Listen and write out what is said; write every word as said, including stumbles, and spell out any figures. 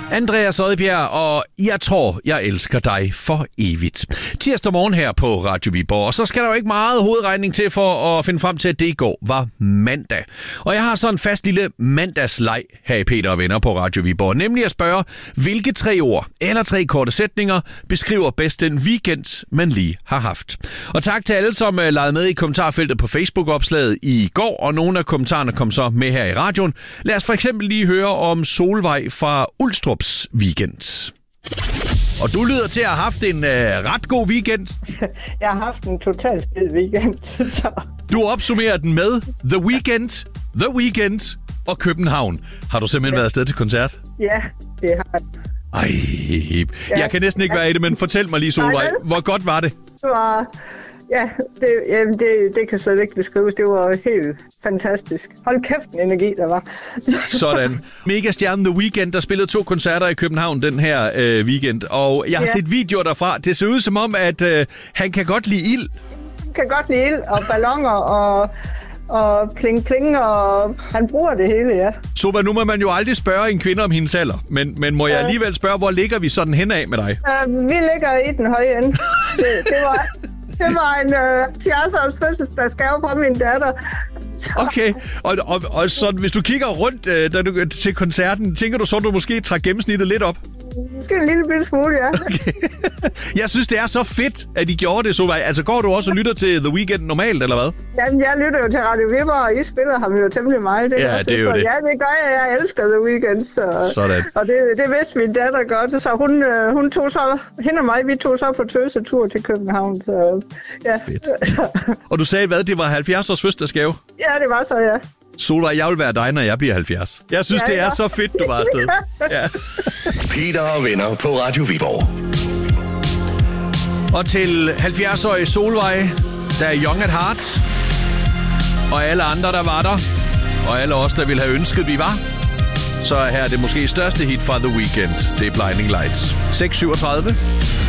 Andreas Odbjerg, og jeg tror, jeg elsker dig for evigt. Tirsdag morgen her på Radio Viborg, og så skal der jo ikke meget hovedregning til for at finde frem til, at det i går var mandag. Og jeg har sådan en fast lille mandagsleg her i Peter og Venner på Radio Viborg, nemlig at spørge, hvilke tre ord eller tre korte sætninger beskriver bedst den weekend, man lige har haft. Og tak til alle, som legede med i kommentarfeltet på Facebook-opslaget i går, og nogle af kommentarerne kom så med her i radioen. Lad os for eksempel lige høre om Solvej fra Ulstrups weekend. Og du lyder til at have haft en øh, ret god weekend. Jeg har haft en totalt fed weekend. Så. Du opsummerer den med The Weeknd, The Weeknd og København. Har du simpelthen ja. været afsted til koncert? Ja, det har jeg. Ej, jeg kan næsten ikke være i det, men fortæl mig lige, Solvej, hvor godt var det? Det var... Ja, det, jamen det, det kan slet ikke beskrives. Det var helt fantastisk. Hold kæft, en energi, der var. Sådan. Megastjernen The Weeknd, der spillede to koncerter i København den her øh, weekend. Og jeg har ja. set videoer derfra. Det ser ud som om, at øh, han kan godt lide ild. Han kan godt lide ild og balloner og... og pling-pling, og han bruger det hele, ja. Så nu må man jo aldrig spørge en kvinde om hendes alder, men, men må jeg alligevel spørge, hvor ligger vi sådan henad med dig? Uh, vi ligger i den høje ende. Det, det var... Det var en øh, halvfjerds-års fødselsdagsgave fra min datter. Så. Okay, og, og, og så hvis du kigger rundt øh, da du, til koncerten, tænker du så, at du måske trækker gennemsnittet lidt op? Måske en lille bitte smule, ja. Okay. Jeg synes, det er så fedt, at I gjorde det, Solvej. Altså, går du også og lytter til The Weeknd normalt, eller hvad? Jamen, jeg lytter jo til Radio Viborg, og I spiller ham jo temmelig meget. Det ja, det er jo det. Ja, det gør jeg. Jeg elsker The Weeknd, så... Sådan. Og det, det vidste min datter godt, så hun, øh, hun tog så... Hende og mig, vi tog så på tøsetur til København, så... Ja. Fedt. Og du sagde, hvad? Det var halvfjerds års fødselsdagsgave? Ja, det var så, ja. Solvej, jeg vil være dig, når jeg bliver halvfjerds. Jeg synes, ja, det er ja. så fedt, du var afsted. Ja. Peter og Venner på Radio Viborg. Og til halvfjerds-årige Solvej, der er young at heart. Og alle andre, der var der. Og alle os, der ville have ønsket, vi var. Så her er det måske største hit fra The Weeknd. Det er Blinding Lights. seks syvogtredive.